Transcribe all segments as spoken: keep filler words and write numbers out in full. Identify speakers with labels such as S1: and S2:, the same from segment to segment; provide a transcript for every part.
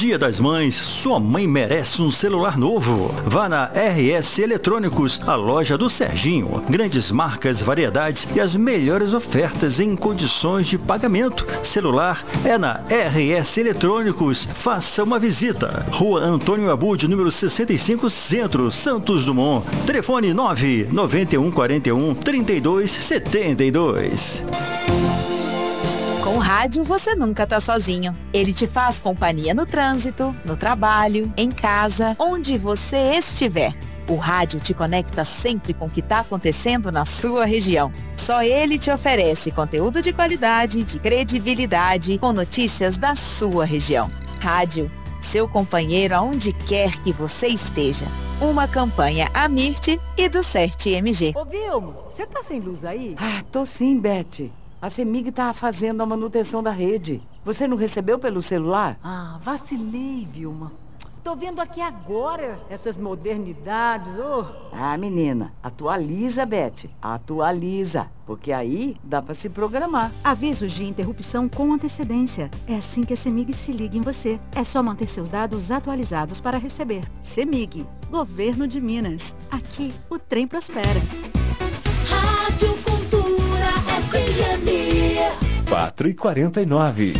S1: Dia das Mães, sua mãe merece um celular novo. Vá na R S Eletrônicos, a loja do Serginho. Grandes marcas, variedades e as melhores ofertas em condições de pagamento. Celular é na R S Eletrônicos. Faça uma visita. Rua Antônio Abud, número sessenta e cinco, Centro, Santos Dumont. Telefone nove nove um quatro um, três dois sete dois.
S2: Com o rádio, você nunca tá sozinho. Ele te faz companhia no trânsito, no trabalho, em casa, onde você estiver. O rádio te conecta sempre com o que está acontecendo na sua região. Só ele te oferece conteúdo de qualidade, de credibilidade, com notícias da sua região. Rádio, seu companheiro aonde quer que você esteja. Uma campanha Amirte e do CERT M G.
S3: Ô, Vilma, você tá sem luz aí?
S4: Ah, tô sim, Beth. A CEMIG tá fazendo a manutenção da rede. Você não recebeu pelo celular?
S3: Ah, vacilei, Vilma. Tô vendo aqui agora essas modernidades, ô.
S4: Ah, menina, atualiza, Beth. Atualiza, porque aí dá pra se programar.
S5: Avisos de interrupção com antecedência. É assim que a CEMIG se liga em você. É só manter seus dados atualizados para receber. CEMIG, Governo de Minas. Aqui, o trem prospera.
S6: Rádio Cultura F M.
S7: quatro e quarenta e nove.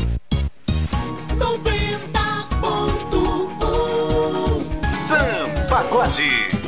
S6: noventa ponto um.
S1: Sam Pagode.